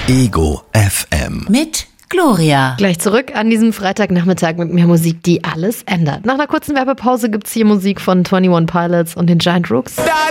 Ego FM. Mit Gloria. Gleich zurück an diesem Freitagnachmittag mit mehr Musik, die alles ändert. Nach einer kurzen Werbepause gibt's hier Musik von 21 Pilots und den Giant Rooks.